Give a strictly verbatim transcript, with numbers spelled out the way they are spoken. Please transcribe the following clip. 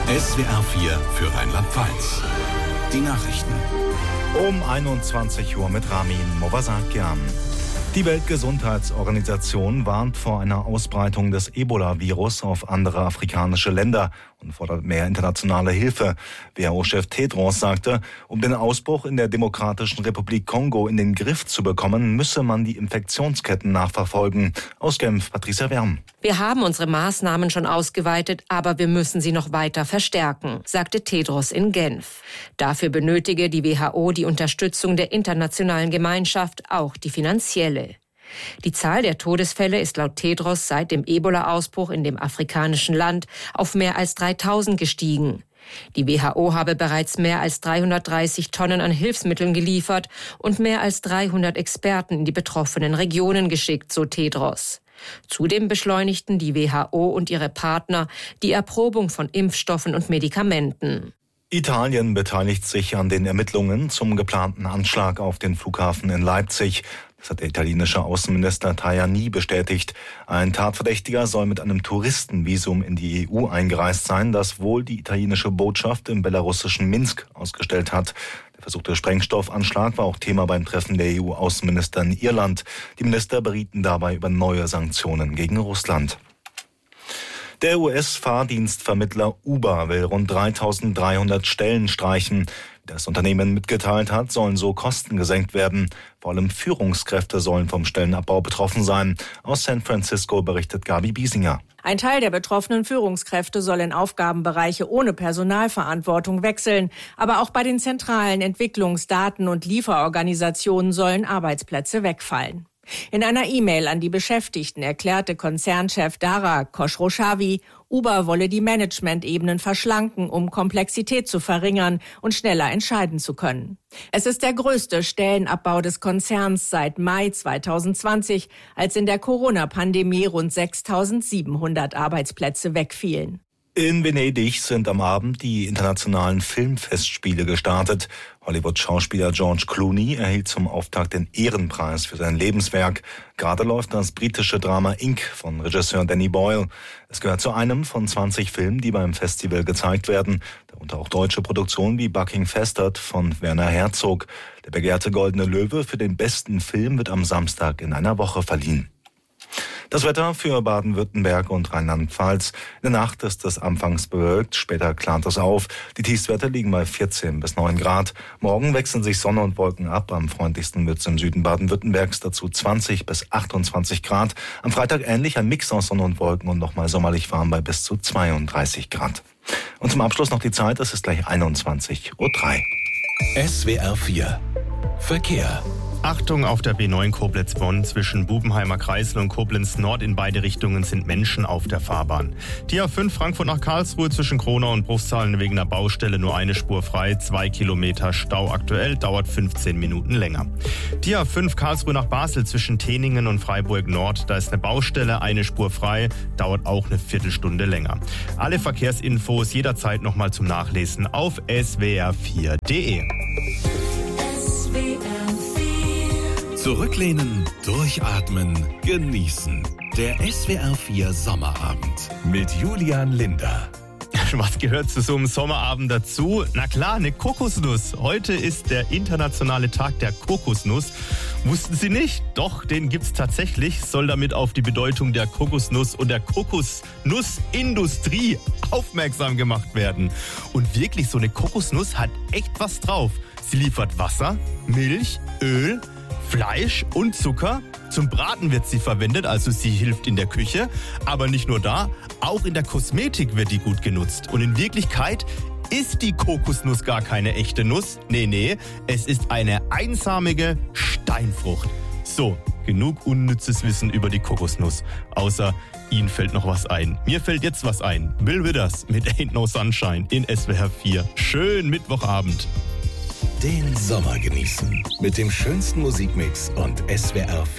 S W R vier für Rheinland-Pfalz. Die Nachrichten. Um einundzwanzig Uhr mit Ramin Movasakian. Die Weltgesundheitsorganisation warnt vor einer Ausbreitung des Ebola-Virus auf andere afrikanische Länder und fordert mehr internationale Hilfe. W H O-Chef Tedros sagte, um den Ausbruch in der Demokratischen Republik Kongo in den Griff zu bekommen, müsse man die Infektionsketten nachverfolgen. Aus Genf, Patricia Werm. Wir haben unsere Maßnahmen schon ausgeweitet, aber wir müssen sie noch weiter verstärken, sagte Tedros in Genf. Dafür benötige die W H O die Unterstützung der internationalen Gemeinschaft, auch die finanzielle. Die Zahl der Todesfälle ist laut Tedros seit dem Ebola-Ausbruch in dem afrikanischen Land auf mehr als dreitausend gestiegen. Die W H O habe bereits mehr als dreihundertdreißig Tonnen an Hilfsmitteln geliefert und mehr als dreihundert Experten in die betroffenen Regionen geschickt, so Tedros. Zudem beschleunigten die W H O und ihre Partner die Erprobung von Impfstoffen und Medikamenten. Italien beteiligt sich an den Ermittlungen zum geplanten Anschlag auf den Flughafen in Leipzig. Das hat der italienische Außenminister Tajani bestätigt. Ein Tatverdächtiger soll mit einem Touristenvisum in die E U eingereist sein, das wohl die italienische Botschaft im belarussischen Minsk ausgestellt hat. Der versuchte Sprengstoffanschlag war auch Thema beim Treffen der E U-Außenminister in Irland. Die Minister berieten dabei über neue Sanktionen gegen Russland. Der U S-Fahrdienstvermittler Uber will rund dreitausenddreihundert Stellen streichen. Wie das Unternehmen mitgeteilt hat, sollen so Kosten gesenkt werden. Vor allem Führungskräfte sollen vom Stellenabbau betroffen sein. Aus San Francisco berichtet Gabi Biesinger. Ein Teil der betroffenen Führungskräfte soll in Aufgabenbereiche ohne Personalverantwortung wechseln. Aber auch bei den zentralen Entwicklungs-, Daten- und Lieferorganisationen sollen Arbeitsplätze wegfallen. In einer E-Mail an die Beschäftigten erklärte Konzernchef Dara Khosrowshahi, Uber wolle die Management-Ebenen verschlanken, um Komplexität zu verringern und schneller entscheiden zu können. Es ist der größte Stellenabbau des Konzerns seit Mai zweitausendzwanzig, als in der Corona-Pandemie rund sechstausendsiebenhundert Arbeitsplätze wegfielen. In Venedig sind am Abend die internationalen Filmfestspiele gestartet. Hollywood-Schauspieler George Clooney erhielt zum Auftakt den Ehrenpreis für sein Lebenswerk. Gerade läuft das britische Drama Ink von Regisseur Danny Boyle. Es gehört zu einem von zwanzig Filmen, die beim Festival gezeigt werden. Darunter auch deutsche Produktionen wie Bucking Festert von Werner Herzog. Der begehrte Goldene Löwe für den besten Film wird am Samstag in einer Woche verliehen. Das Wetter für Baden-Württemberg und Rheinland-Pfalz. In der Nacht ist es anfangs bewölkt, später klart es auf. Die Tiefstwerte liegen bei vierzehn bis neun Grad. Morgen wechseln sich Sonne und Wolken ab. Am freundlichsten wird es im Süden Baden-Württembergs, dazu zwanzig bis achtundzwanzig Grad. Am Freitag ähnlich ein Mix aus Sonne und Wolken und nochmal sommerlich warm bei bis zu zweiunddreißig Grad. Und zum Abschluss noch die Zeit, es ist gleich einundzwanzig Uhr drei. S W R vier Verkehr. Achtung, auf der B neun Koblenz-Bonn zwischen Bubenheimer Kreisel und Koblenz Nord in beide Richtungen sind Menschen auf der Fahrbahn. Die A fünf Frankfurt nach Karlsruhe zwischen Kronau und Bruchsal wegen der Baustelle nur eine Spur frei, zwei Kilometer Stau aktuell, dauert fünfzehn Minuten länger. Die A fünf Karlsruhe nach Basel zwischen Teningen und Freiburg Nord, da ist eine Baustelle, eine Spur frei, dauert auch eine Viertelstunde länger. Alle Verkehrsinfos jederzeit nochmal zum Nachlesen auf s w r vier punkt d e. Zurücklehnen, durchatmen, genießen. Der S W R vier Sommerabend mit Julian Linder. Was gehört zu so einem Sommerabend dazu? Na klar, eine Kokosnuss. Heute ist der internationale Tag der Kokosnuss. Wussten Sie nicht? Doch, den gibt's tatsächlich. Soll damit auf die Bedeutung der Kokosnuss und der Kokosnussindustrie aufmerksam gemacht werden. Und wirklich, so eine Kokosnuss hat echt was drauf. Sie liefert Wasser, Milch, Öl, Fleisch und Zucker. Zum Braten wird sie verwendet, also sie hilft in der Küche. Aber nicht nur da, auch in der Kosmetik wird die gut genutzt. Und in Wirklichkeit ist die Kokosnuss gar keine echte Nuss. Nee, nee, es ist eine einsamige Steinfrucht. So, genug unnützes Wissen über die Kokosnuss. Außer Ihnen fällt noch was ein. Mir fällt jetzt was ein. Bill Withers mit Ain't No Sunshine in S W R vier. Schönen Mittwochabend. Den Sommer genießen mit dem schönsten Musikmix und S W R